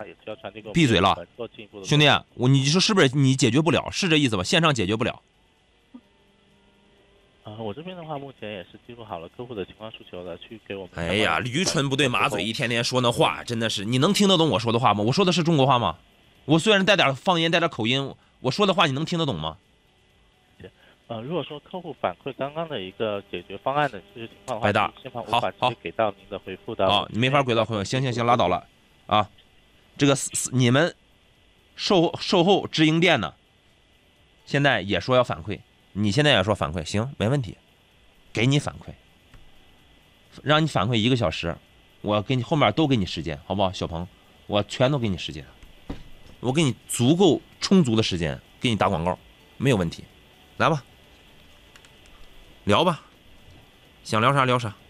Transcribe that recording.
也是要传递给我们闭嘴了， 做进一步的。 兄弟，你说是不是你解决不了？是这意思吧？线上解决不了。 我这边的话，目前也是记录好了客户的情况诉求的，去给我们。 哎呀，驴唇不对马嘴，一天天说那话，真的是，你能听得懂我说的话吗？我说的是中国话吗？我虽然带点方言，带点口音，我说的话你能听得懂吗？ 如果说客户反馈刚刚的一个解决方案的这些情况的话， 白大， 无法直接给到您的回复的。 啊，你没法给到回复，行，拉倒了，啊，这个你们售后直营店呢，现在也说要反馈，你现在也说反馈，行，没问题，给你反馈，让你反馈1个小时，我给你后面都给你时间，好不好，小鹏，我全都给你时间，我给你充足的时间给你打广告，没有问题，来吧。聊吧，想聊啥聊啥。